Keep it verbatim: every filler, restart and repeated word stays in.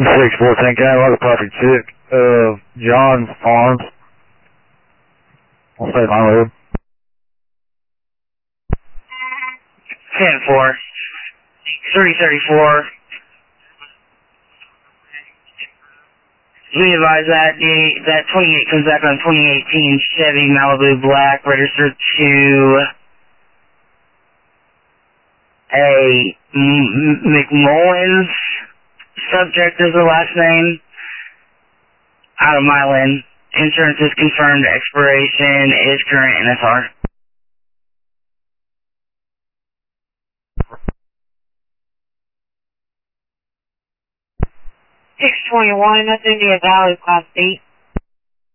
six fourteen Cadillac, Project six, uh, John Farms. I'll say my road. ten four. three thirty-four. We advise that the that twenty-eight comes back on twenty eighteen Chevy Malibu Black, registered to a M McMullins. Subject is the last name. Out of Milan. Insurance is confirmed. Expiration is current N S R. six twenty-one, that's India Valley, Class eight.